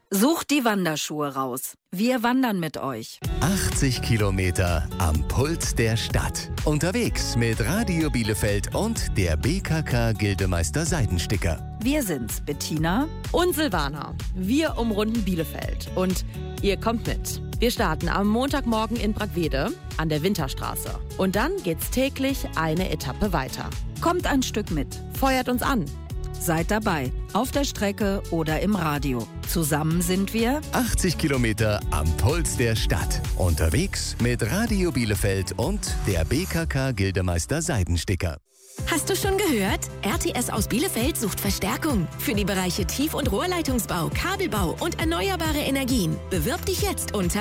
Sucht die Wanderschuhe raus. Wir wandern mit euch. 80 Kilometer am Puls der Stadt. Unterwegs mit Radio Bielefeld und der BKK Gildemeister Seidensticker. Wir sind's, Bettina und Silvana. Wir umrunden Bielefeld und ihr kommt mit. Wir starten am Montagmorgen in Brackwede an der Winterstraße. Und dann geht's täglich eine Etappe weiter. Kommt ein Stück mit. Feuert uns an. Seid dabei, auf der Strecke oder im Radio. Zusammen sind wir 80 Kilometer am Puls der Stadt. Unterwegs mit Radio Bielefeld und der BKK Gildemeister Seidensticker. Hast du schon gehört? RTS aus Bielefeld sucht Verstärkung für die Bereiche Tief- und Rohrleitungsbau, Kabelbau und erneuerbare Energien. Bewirb dich jetzt unter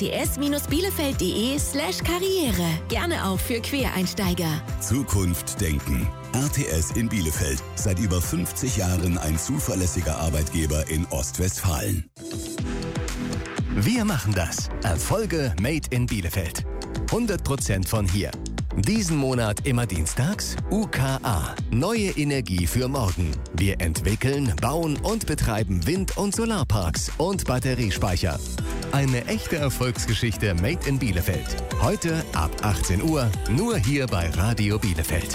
rts-bielefeld.de/karriere. Gerne auch für Quereinsteiger. Zukunft denken. RTS in Bielefeld. Seit über 50 Jahren ein zuverlässiger Arbeitgeber in Ostwestfalen. Wir machen das. Erfolge made in Bielefeld. 100% von hier. Diesen Monat immer dienstags UKA. Neue Energie für morgen. Wir entwickeln, bauen und betreiben Wind- und Solarparks und Batteriespeicher. Eine echte Erfolgsgeschichte made in Bielefeld. Heute ab 18 Uhr, nur hier bei Radio Bielefeld.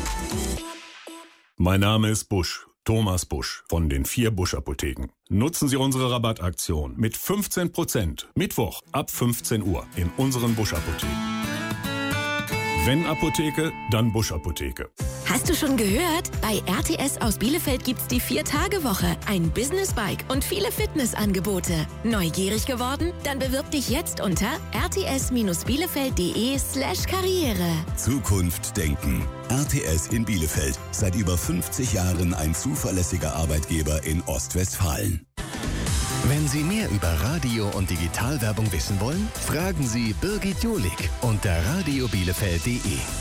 Mein Name ist Busch, Thomas Busch von den 4 Busch-Apotheken. Nutzen Sie unsere Rabattaktion mit 15%, Mittwoch ab 15 Uhr in unseren Busch-Apotheken. Wenn Apotheke, dann Busch-Apotheke. Hast du schon gehört? Bei RTS aus Bielefeld gibt's die 4-Tage-Woche, ein Business-Bike und viele Fitnessangebote. Neugierig geworden? Dann bewirb dich jetzt unter rts-bielefeld.de/karriere. Zukunft denken. RTS in Bielefeld. Seit über 50 Jahren ein zuverlässiger Arbeitgeber in Ostwestfalen. Wenn Sie mehr über Radio- und Digitalwerbung wissen wollen, fragen Sie Birgit Jolik unter radiobielefeld.de.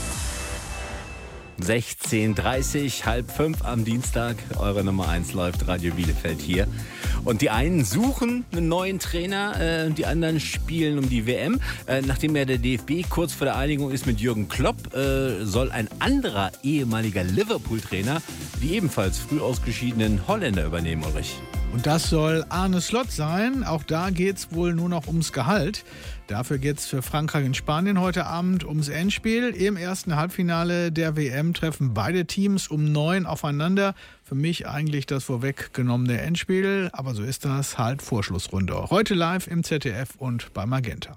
16:30, 4:30 am Dienstag. Eure Nummer 1 läuft Radio Bielefeld hier. Und die einen suchen einen neuen Trainer, die anderen spielen um die WM. Nachdem ja der DFB kurz vor der Einigung ist mit Jürgen Klopp, soll ein anderer ehemaliger Liverpool-Trainer die ebenfalls früh ausgeschiedenen Holländer übernehmen, Ulrich. Und das soll Arne Slot sein. Auch da geht es wohl nur noch ums Gehalt. Dafür geht es für Frankreich und Spanien heute Abend ums Endspiel. Im ersten Halbfinale der WM treffen beide Teams um 9 aufeinander. Für mich eigentlich das vorweggenommene Endspiel. Aber so ist das halt Vorschlussrunde. Heute live im ZDF und bei Magenta.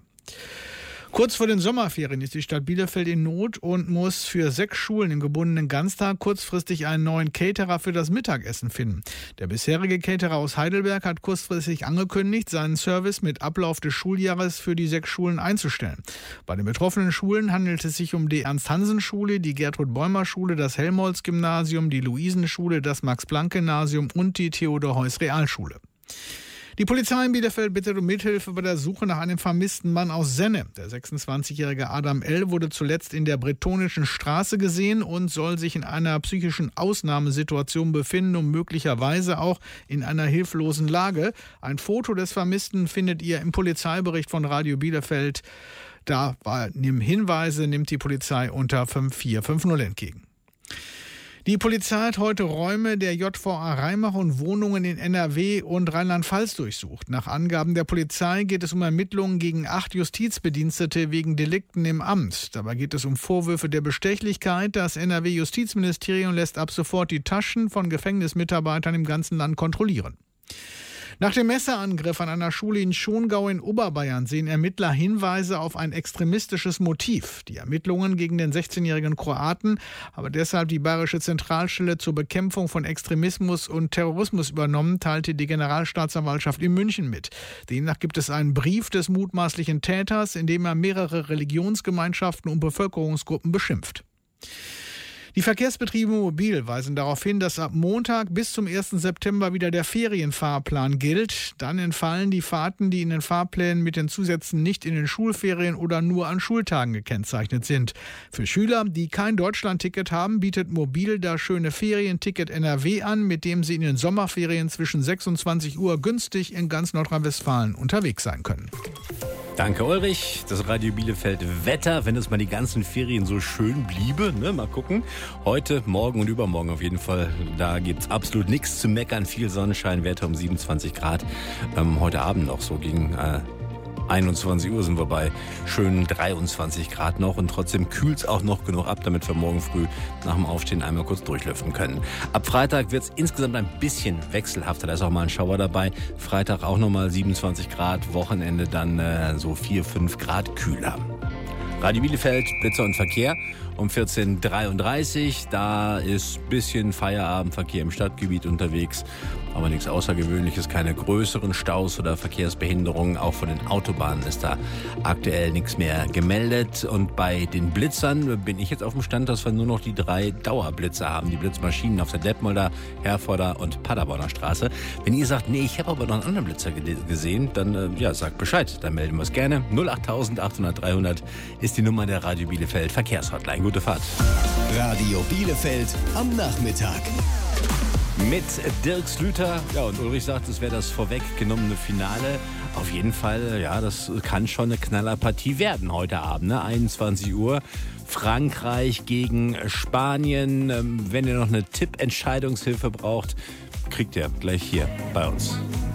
Kurz vor den Sommerferien ist die Stadt Bielefeld in Not und muss für 6 Schulen im gebundenen Ganztag kurzfristig einen neuen Caterer für das Mittagessen finden. Der bisherige Caterer aus Heidelberg hat kurzfristig angekündigt, seinen Service mit Ablauf des Schuljahres für die 6 Schulen einzustellen. Bei den betroffenen Schulen handelt es sich um die Ernst-Hansen-Schule, die Gertrud-Bäumer-Schule, das Helmholtz-Gymnasium, die Luisenschule, das Max-Planck-Gymnasium und die Theodor-Heuss-Realschule. Die Polizei in Bielefeld bittet um Mithilfe bei der Suche nach einem vermissten Mann aus Senne. Der 26-jährige Adam L. wurde zuletzt in der Bretonischen Straße gesehen und soll sich in einer psychischen Ausnahmesituation befinden und möglicherweise auch in einer hilflosen Lage. Ein Foto des Vermissten findet ihr im Polizeibericht von Radio Bielefeld. Da Hinweise nimmt die Polizei unter 5450 entgegen. Die Polizei hat heute Räume der JVA Rheimach und Wohnungen in NRW und Rheinland-Pfalz durchsucht. Nach Angaben der Polizei geht es um Ermittlungen gegen 8 Justizbedienstete wegen Delikten im Amt. Dabei geht es um Vorwürfe der Bestechlichkeit. Das NRW-Justizministerium lässt ab sofort die Taschen von Gefängnismitarbeitern im ganzen Land kontrollieren. Nach dem Messerangriff an einer Schule in Schongau in Oberbayern sehen Ermittler Hinweise auf ein extremistisches Motiv. Die Ermittlungen gegen den 16-jährigen Kroaten haben deshalb die Bayerische Zentralstelle zur Bekämpfung von Extremismus und Terrorismus übernommen, teilte die Generalstaatsanwaltschaft in München mit. Demnach gibt es einen Brief des mutmaßlichen Täters, in dem er mehrere Religionsgemeinschaften und Bevölkerungsgruppen beschimpft. Die Verkehrsbetriebe Mobil weisen darauf hin, dass ab Montag bis zum 1. September wieder der Ferienfahrplan gilt. Dann entfallen die Fahrten, die in den Fahrplänen mit den Zusätzen nicht in den Schulferien oder nur an Schultagen gekennzeichnet sind. Für Schüler, die kein Deutschlandticket haben, bietet Mobil das schöne Ferienticket NRW an, mit dem sie in den Sommerferien zwischen 26 Uhr günstig in ganz Nordrhein-Westfalen unterwegs sein können. Danke, Ulrich. Das Radio Bielefeld Wetter, wenn es mal die ganzen Ferien so schön bliebe, ne? Mal gucken. Heute, morgen und übermorgen auf jeden Fall, da gibt's absolut nichts zu meckern. Viel Sonnenschein, Werte um 27 Grad. Heute Abend noch so gegen 21 Uhr sind wir bei schönen 23 Grad noch und trotzdem kühlt's auch noch genug ab, damit wir morgen früh nach dem Aufstehen einmal kurz durchlüften können. Ab Freitag wird's insgesamt ein bisschen wechselhafter, da ist auch mal ein Schauer dabei. Freitag auch nochmal 27 Grad, Wochenende dann so 4-5 Grad kühler. Radio Bielefeld, Blitzer und Verkehr um 14.33 Uhr. Da ist ein bisschen Feierabendverkehr im Stadtgebiet unterwegs. Aber nichts Außergewöhnliches, keine größeren Staus oder Verkehrsbehinderungen. Auch von den Autobahnen ist da aktuell nichts mehr gemeldet. Und bei den Blitzern bin ich jetzt auf dem Stand, dass wir nur noch die 3 Dauerblitzer haben. Die Blitzmaschinen auf der Detmolder, Herforder und Paderborner Straße. Wenn ihr sagt, nee, ich habe aber noch einen anderen Blitzer gesehen, dann sagt Bescheid. Dann melden wir es gerne. 08000 800 300 ist die Nummer der Radio Bielefeld Verkehrshotline. Gute Fahrt. Radio Bielefeld am Nachmittag. Mit Dirk Slüter. Ja, und Ulrich sagt, es wäre das vorweggenommene Finale. Auf jeden Fall, ja, das kann schon eine Knallerpartie werden heute Abend, ne? 21 Uhr. Frankreich gegen Spanien. Wenn ihr noch eine Tippentscheidungshilfe braucht, kriegt ihr gleich hier bei uns.